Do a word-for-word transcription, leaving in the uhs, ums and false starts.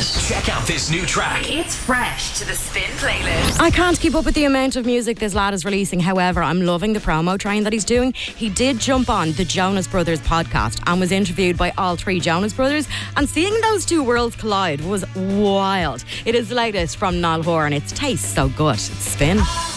Check out this new track. It's fresh to the Spin playlist. I can't keep up with the amount of music this lad is releasing. However, I'm loving the promo train that he's doing. He did jump on the Jonas Brothers podcast and was interviewed by all three Jonas Brothers. And seeing those two worlds collide was wild. It is the latest from Niall Horan. It tastes so good. It's Spin.